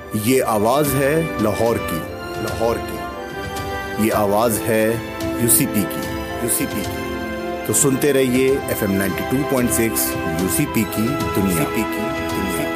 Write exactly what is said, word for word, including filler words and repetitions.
ये आवाज है लाहौर की, लाहौर की। ये आवाज है यूसीपी की, यूसीपी की। तो सुनते रहिए F M ninety two point six UCP की दुनिया, यूसीपी की दुनिया।